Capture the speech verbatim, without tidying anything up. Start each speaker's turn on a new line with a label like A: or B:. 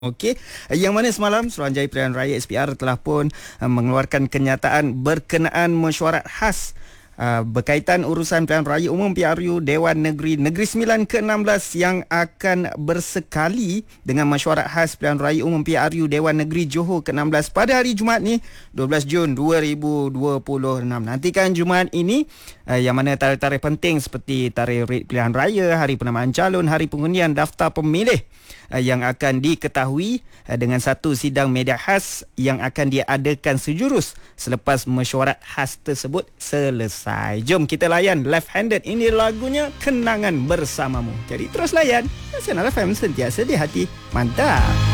A: Okey, yang mana semalam Suruhanjaya Pilihan Raya S P R telah pun uh, mengeluarkan kenyataan berkenaan mesyuarat khas uh, berkaitan urusan Pilihan Raya Umum P R U Dewan Negeri Negeri Sembilan ke enam belas yang akan bersekali dengan mesyuarat khas Pilihan Raya Umum P R U Dewan Negeri Johor ke enam belas pada hari Jumaat ni dua belas Jun dua ribu dua puluh enam. Nantikan Jumaat ini uh, yang mana tarikh-tarikh penting seperti tarikh red pilihan raya, hari penamaan calon, hari pengundian daftar pemilih yang akan diketahui dengan satu sidang media khas yang akan diadakan sejurus selepas mesyuarat khas tersebut selesai. Jom kita layan Left Handed. Ini lagunya Kenangan Bersamamu. Jadi terus layan Sinar F M, sentiasa di hati. Mantap.